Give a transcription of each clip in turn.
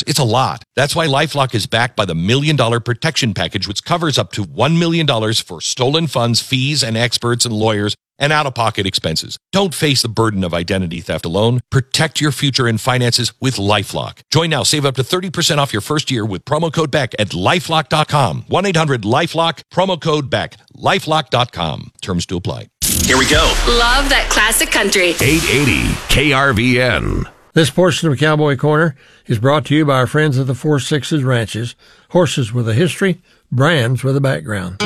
It's a lot. That's why LifeLock is backed by the $1 Million Protection Package, which covers up to $1 million for stolen funds, fees, and experts and lawyers, and out-of-pocket expenses. Don't face the burden of identity theft alone. Protect your future and finances with LifeLock. Join now. Save up to 30% off your first year with promo code BECK at LifeLock.com. 1-800-LifeLock, promo code BECK. LifeLock.com. Terms to apply. Here we go. Love that classic country. 880 KRVN. This portion of Cowboy Corner is brought to you by our friends at the 4 Sixes Ranches. Horses with a history, brands with a background.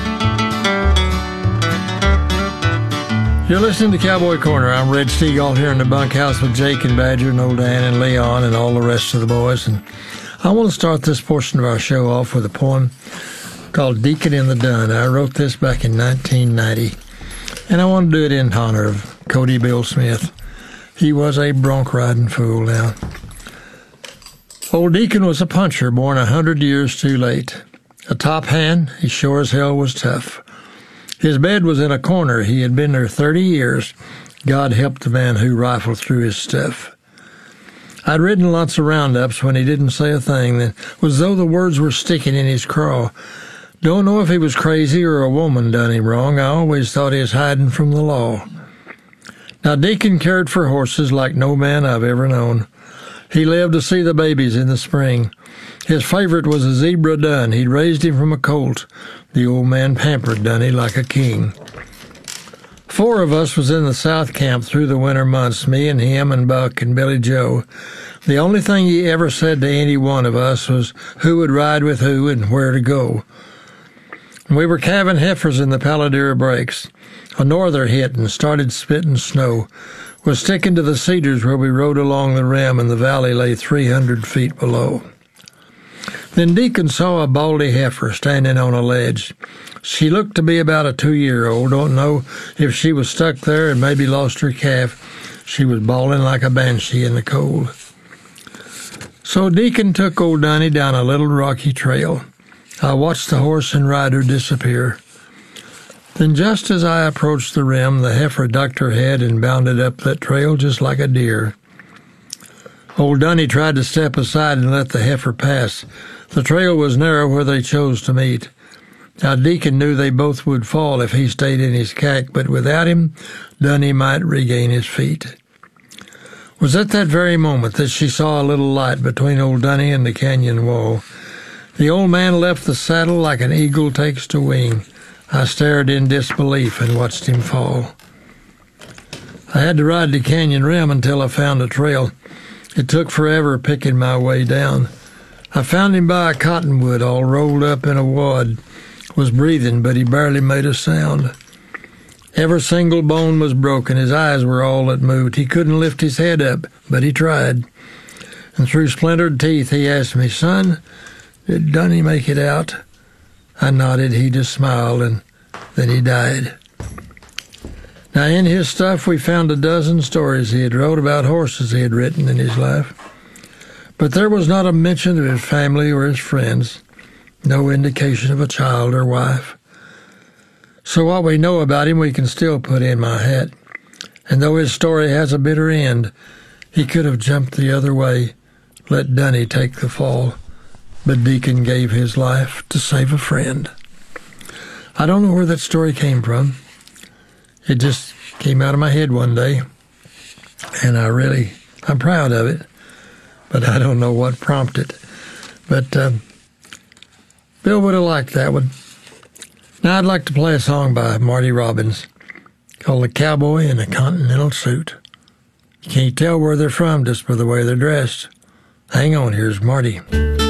You're listening to Cowboy Corner. I'm Red Steagall here in the bunkhouse with Jake and Badger and old Dan and Leon and all the rest of the boys. And I want to start this portion of our show off with a poem called Deacon in the Dun. I wrote this back in 1990, and I want to do it in honor of Cody Bill Smith. He was a bronc-riding fool now. Old Deacon was a puncher born 100 years too late. A top hand, he sure as hell was tough. His bed was in a corner. He had been there 30 years. God help the man who rifled through his stuff. I'd ridden lots of roundups when he didn't say a thing. It was as though the words were sticking in his craw. Don't know if he was crazy or a woman done him wrong. I always thought he was hiding from the law. Now, Deacon cared for horses like no man I've ever known. He lived to see the babies in the spring. His favorite was a zebra dun. He'd raised him from a colt. The old man pampered Dunny like a king. 4 of us was in the South Camp through the winter months, me and him and Buck and Billy Joe. The only thing he ever said to any one of us was who would ride with who and where to go. We were calving heifers in the Paladera breaks. A norther hit and started spitting snow. Was sticking to the cedars where we rode along the rim, and the valley lay 300 feet below. Then Deacon saw a baldy heifer standing on a ledge. She looked to be about a 2-year-old. Don't know if she was stuck there and maybe lost her calf. She was bawling like a banshee in the cold. So Deacon took old Dunny down a little rocky trail. I watched the horse and rider disappear. Then just as I approached the rim, the heifer ducked her head and bounded up that trail just like a deer. Old Dunny tried to step aside and let the heifer pass. The trail was narrow where they chose to meet. Now Deacon knew they both would fall if he stayed in his cack, but without him, Dunny might regain his feet. It was at that very moment that she saw a little light between old Dunny and the canyon wall. The old man left the saddle like an eagle takes to wing. I stared in disbelief and watched him fall. I had to ride the canyon rim until I found a trail. It took forever picking my way down. I found him by a cottonwood all rolled up in a wad. Was breathing, but he barely made a sound. Every single bone was broken. His eyes were all that moved. He couldn't lift his head up, but he tried. And through splintered teeth, he asked me, "Son, did Dunny make it out?" I nodded. He just smiled, and then he died. Now, in his stuff, we found a dozen stories he had wrote about horses he had ridden in his life. But there was not a mention of his family or his friends, no indication of a child or wife. So what we know about him, we can still put in my hat. And though his story has a bitter end, he could have jumped the other way, let Dunny take the fall. But Deacon gave his life to save a friend. I don't know where that story came from. It just came out of my head one day, and I'm proud of it, but I don't know what prompted it. But Bill would have liked that one. Now I'd like to play a song by Marty Robbins called "The Cowboy in a Continental Suit." You can't tell where they're from just by the way they're dressed. Hang on, here's Marty.